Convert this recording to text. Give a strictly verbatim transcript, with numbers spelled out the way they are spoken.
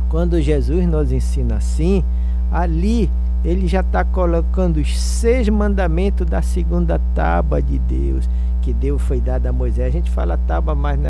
Quando Jesus nos ensina assim, ali ele já está colocando os seis mandamentos da segunda tábua de Deus, que Deus foi dado a Moisés. A gente fala tábua, mas